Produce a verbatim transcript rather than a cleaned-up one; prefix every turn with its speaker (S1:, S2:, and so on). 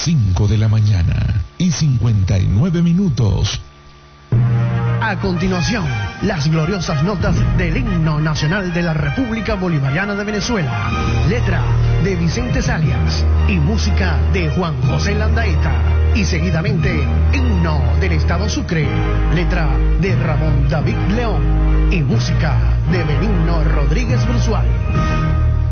S1: cinco de la mañana y cincuenta y nueve minutos.
S2: A continuación, las gloriosas notas del himno nacional de la República Bolivariana de Venezuela. Letra de Vicente Salias y música de Juan José Landaeta. Y seguidamente, himno del Estado Sucre. Letra de Ramón David León y música de Benigno Rodríguez Brusual.